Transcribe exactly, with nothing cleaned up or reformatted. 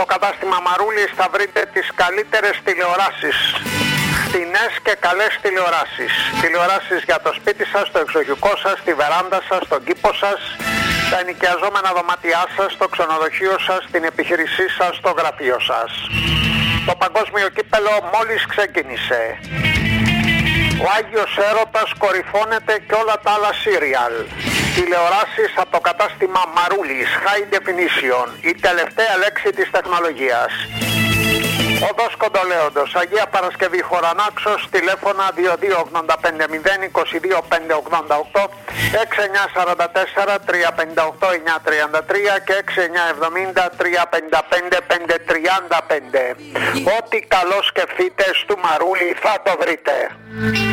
Στο κατάστημα Μαρούλης θα βρείτε τις καλύτερες τηλεοράσεις. Φτηνές και καλές τηλεοράσεις. Τηλεοράσεις για το σπίτι σας, το εξοχικό σας, τη βεράντα σας, τον κήπο σας, τα ενοικιαζόμενα δωμάτια σας, το ξενοδοχείο σας, την επιχείρησή σας, το γραφείο σας. Το παγκόσμιο κύπελο μόλις ξεκίνησε. Ο Άγιος Έρωτας κορυφώνεται και όλα τα άλλα σύριαλ. Τηλεοράσεις από το κατάστημα Μαρούλης, High Definition, η τελευταία λέξη της τεχνολογίας. Οδός Κοντολέοντος, Αγία Παρασκευή Χωρανάξος, τηλέφωνα δύο δύο ογδόντα πέντε μηδέν είκοσι δύο πέντε ογδόντα οκτώ, έξι εννιά τέσσερα τέσσερα τρία πέντε οκτώ εννιά τριάντα τρία και έξι εννιά εβδομήντα τρία πέντε πέντε πέντε τριάντα πέντε. Ό,τι καλό σκεφτείτε στο Μαρούλι θα το βρείτε.